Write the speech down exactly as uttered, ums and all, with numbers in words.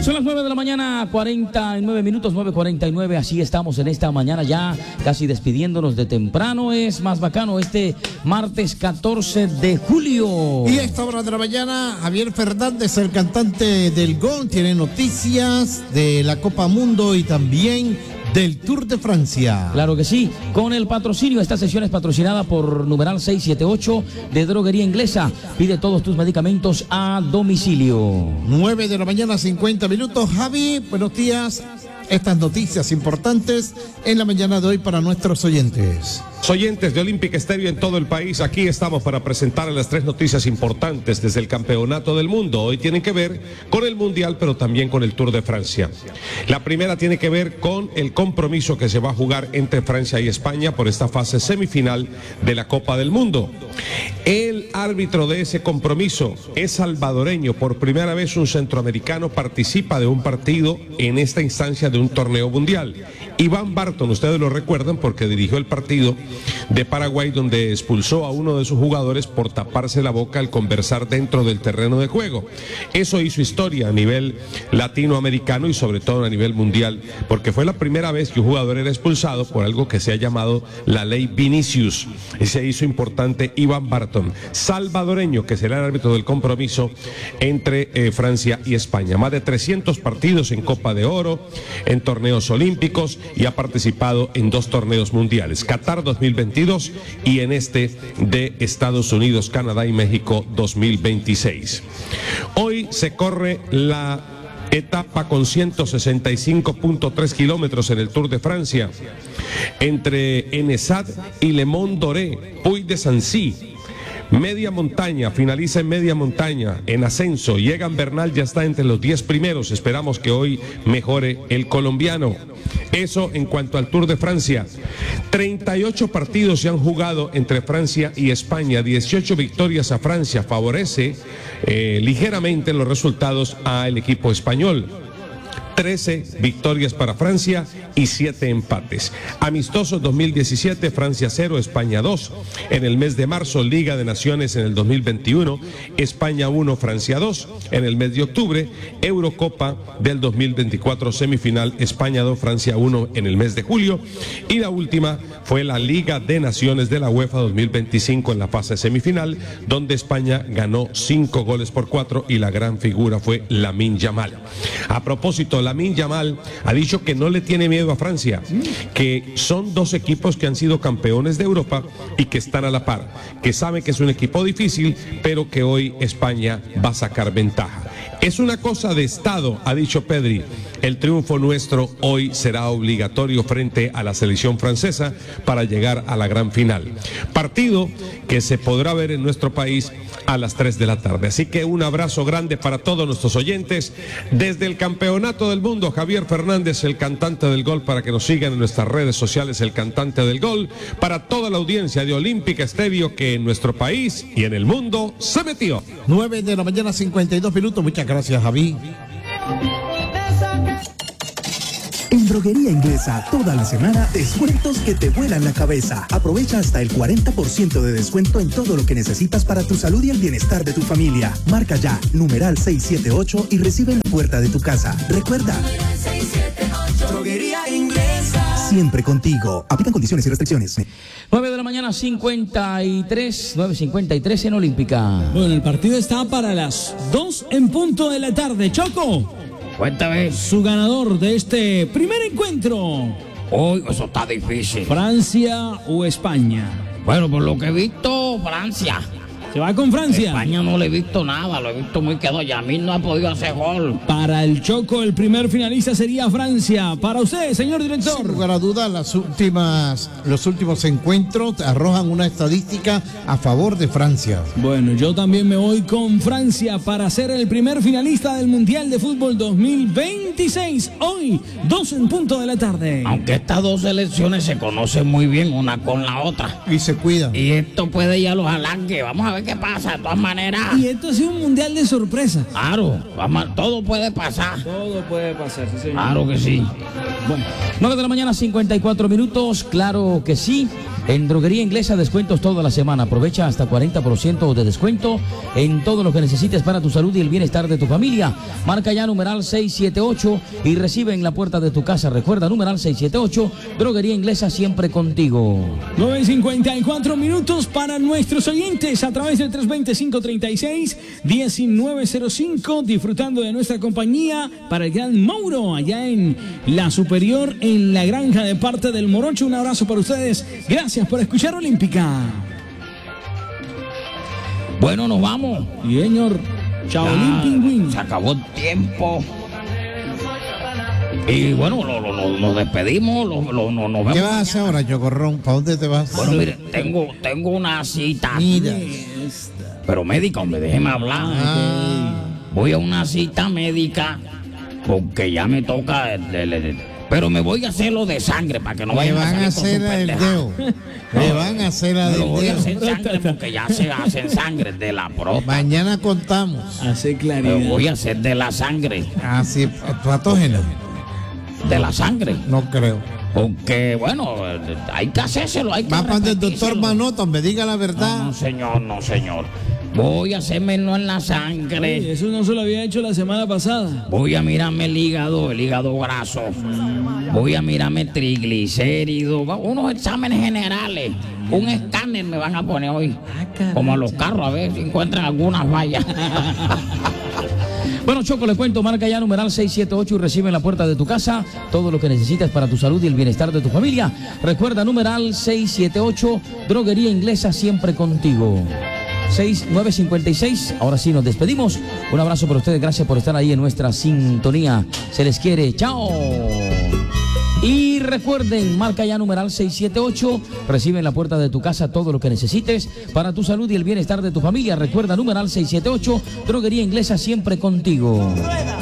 Son las nueve de la mañana, cuarenta y nueve minutos, nueve cuarenta y nueve, así estamos en esta mañana ya, casi despidiéndonos de temprano. Es más bacano este martes catorce de julio. Y a esta hora de la mañana, Javier Fernández, el cantante del gol, tiene noticias de la Copa Mundo y también del Tour de Francia. Claro que sí, con el patrocinio. Esta sesión es patrocinada por numeral seiscientos setenta y ocho de Droguería Inglesa. Pide todos tus medicamentos a domicilio. nueve de la mañana, cincuenta minutos. Javi, buenos días. Estas noticias importantes en la mañana de hoy para nuestros oyentes. Oyentes de Olímpica Estéreo en todo el país, aquí estamos para presentar las tres noticias importantes desde el Campeonato del Mundo. Hoy tienen que ver con el Mundial, pero también con el Tour de Francia. La primera tiene que ver con el compromiso que se va a jugar entre Francia y España por esta fase semifinal de la Copa del Mundo. El árbitro de ese compromiso es salvadoreño. Por primera vez un centroamericano participa de un partido en esta instancia de un torneo mundial. Iván Barton, ustedes lo recuerdan porque dirigió el partido de Paraguay donde expulsó a uno de sus jugadores por taparse la boca al conversar dentro del terreno de juego. Eso hizo historia a nivel latinoamericano y sobre todo a nivel mundial, porque fue la primera vez que un jugador era expulsado por algo que se ha llamado la ley Vinicius. Y se hizo importante Iván Barton, salvadoreño, que será el árbitro del compromiso entre eh, Francia y España. Más de trescientos partidos en Copa de Oro, en torneos olímpicos, y ha participado en dos torneos mundiales, Qatar dos mil veintidós y en este de Estados Unidos, Canadá y México dos mil veintiséis. Hoy se corre la etapa con ciento sesenta y cinco punto tres kilómetros en el Tour de Francia, entre Enesat y Le Mont Doré, Puy de Sancy. Media montaña, finaliza en media montaña, en ascenso. Egan Bernal ya está entre los diez primeros. Esperamos que hoy mejore el colombiano. Eso en cuanto al Tour de Francia. treinta y ocho partidos se han jugado entre Francia y España. dieciocho victorias a Francia. Favorece eh, ligeramente los resultados al equipo español. trece victorias para Francia y siete empates. Amistosos dos mil diecisiete, Francia cero, España dos. En el mes de marzo, Liga de Naciones en el dos mil veintiuno, España uno, Francia dos. En el mes de octubre, Eurocopa del dos mil veinticuatro, semifinal, España dos, Francia uno en el mes de julio. Y la última fue la Liga de Naciones de la UEFA dos mil veinticinco en la fase semifinal, donde España ganó cinco goles por cuatro y la gran figura fue Lamine Yamal. A propósito, Lamine Yamal ha dicho que no le tiene miedo a Francia, que son dos equipos que han sido campeones de Europa y que están a la par, que sabe que es un equipo difícil, pero que hoy España va a sacar ventaja. Es una cosa de Estado, ha dicho Pedri. El triunfo nuestro hoy será obligatorio frente a la selección francesa para llegar a la gran final. Partido que se podrá ver en nuestro país a las tres de la tarde. Así que un abrazo grande para todos nuestros oyentes. Desde el Campeonato del Mundo, Javier Fernández, el cantante del gol, para que nos sigan en nuestras redes sociales, el cantante del gol. Para toda la audiencia de Olímpica Estéreo que en nuestro país y en el mundo se metió. nueve de la mañana, cincuenta y dos minutos. Muchas gracias, Javi. En Droguería Inglesa, toda la semana, descuentos que te vuelan la cabeza. Aprovecha hasta el cuarenta por ciento de descuento en todo lo que necesitas para tu salud y el bienestar de tu familia. Marca ya, numeral seiscientos setenta y ocho y recibe en la puerta de tu casa. Recuerda, Droguería Inglesa, siempre contigo. Aplican condiciones y restricciones. nueve de la mañana, cincuenta y tres, nueve cincuenta y tres en Olímpica. Bueno, el partido está para las dos en punto de la tarde. Choco, Cuéntame. su ganador de este primer encuentro. Uy, eso está difícil. ¿Francia o España? Bueno, por lo que he visto, Francia. ¿Se va con Francia? España no le he visto nada, lo he visto muy quedado. Yamil no ha podido hacer gol. Para el Choco, el primer finalista sería Francia. Para usted, señor director. Sin lugar a dudas, las últimas, los últimos encuentros arrojan una estadística a favor de Francia. Bueno, yo también me voy con Francia para ser el primer finalista del Mundial de Fútbol dos mil veintiséis. Hoy, dos en punto de la tarde. Aunque estas dos selecciones se conocen muy bien una con la otra. Y se cuidan. Y esto puede ir a los alargues. Vamos a ver qué pasa, de todas maneras. Y esto ha sido un mundial de sorpresa. Claro, vamos, todo puede pasar. Todo puede pasar, sí, señor. Claro que sí. Bueno, nueve de la mañana, cincuenta y cuatro minutos, claro que sí. En Droguería Inglesa, descuentos toda la semana. Aprovecha hasta cuarenta por ciento de descuento en todo lo que necesites para tu salud y el bienestar de tu familia. Marca ya numeral seis siete ocho y recibe en la puerta de tu casa. Recuerda, numeral seis siete ocho, Droguería Inglesa, siempre contigo. nueve cincuenta y cuatro minutos para nuestros oyentes a través del tres veinte, cinco treinta y seis, diecinueve cero cinco, disfrutando de nuestra compañía para el gran Mauro, allá en La Superior, en la granja de parte del Morocho. Un abrazo para ustedes. Gracias por escuchar Olímpica. Bueno, nos vamos. Y señor, Shaolin Pingüín. Se acabó el tiempo. Y bueno, lo, lo, lo, nos despedimos, lo, lo, no, nos vemos. ¿Qué vas a hacer ahora, Chocorrón? ¿Para dónde te vas? Bueno, mire, tengo, tengo una cita. Mira. Pero médica, hombre, déjeme hablar. Ah. Voy a una cita médica porque ya me toca... el- el- el- pero me voy a hacer lo de sangre para que no Le vayan van a a salir con hacer su el pendeja. dedo. Le van a hacer la Me lo del voy a dedo. hacer sangre porque ya se hacen sangre de la próstata. Mañana contamos. Hace Me claridad. voy a hacer de la sangre. Así, patógeno. De la sangre. No creo. Porque, bueno, hay que hacérselo, hay que Va para el doctor repetírselo. Manotón, me diga la No, verdad. no, señor, no, señor. Voy a hacérmelo en la Oye, sangre. eso no se lo había hecho la semana pasada. Voy a mirarme el hígado, el hígado graso. Voy a mirarme triglicéridos, va- unos exámenes generales. Un escáner me van a poner hoy. Como a los carros, a ver si encuentran algunas fallas. Bueno, Choco, le cuento, marca ya numeral seis siete ocho y recibe en la puerta de tu casa todo lo que necesitas para tu salud y el bienestar de tu familia. Recuerda, numeral seis siete ocho, Droguería Inglesa, siempre contigo. seis nueve cincuenta y seis, ahora sí nos despedimos. Un abrazo para ustedes, gracias por estar ahí en nuestra sintonía. Se les quiere, chao. Y recuerden, marca ya numeral seis siete ocho, recibe en la puerta de tu casa todo lo que necesites para tu salud y el bienestar de tu familia. Recuerda, numeral seis siete ocho, Droguería Inglesa, siempre contigo.